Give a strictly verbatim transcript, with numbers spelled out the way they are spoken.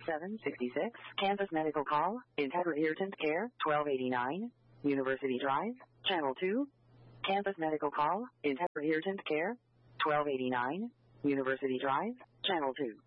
seven sixty-six. Campus Medical Call, Integra Irritant Care, twelve eighty-nine, University Drive, Channel two. Campus Medical Call, Integra Irritant Care, twelve eighty-nine, University Drive, Channel two.